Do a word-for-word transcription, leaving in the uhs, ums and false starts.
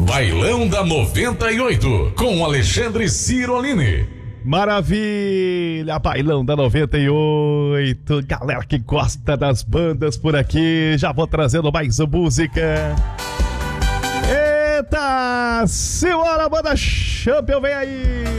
Bailão da noventa e oito, com Alexandre Cirolini. Maravilha, Bailão da noventa e oito. Galera que gosta das bandas por aqui, já vou trazendo mais música. Eita, simbora, banda Champion, vem aí.